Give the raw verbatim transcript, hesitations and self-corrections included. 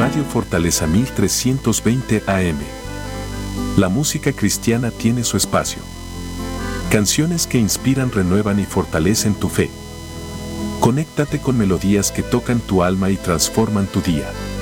Radio Fortaleza mil trescientos veinte A M. La música cristiana tiene su espacio. Canciones que inspiran, renuevan y fortalecen tu fe. Conéctate con melodías que tocan tu alma y transforman tu día.